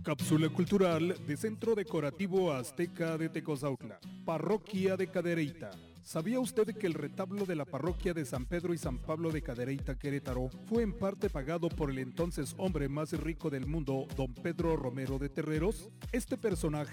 Cápsula cultural de Centro Decorativo Azteca de Tecozautla, Parroquia de Cadereyta. ¿Sabía usted que el retablo de la parroquia de San Pedro y San Pablo de Cadereyta, Querétaro, fue en parte pagado por el entonces hombre más rico del mundo, don Pedro Romero de Terreros? Este personaje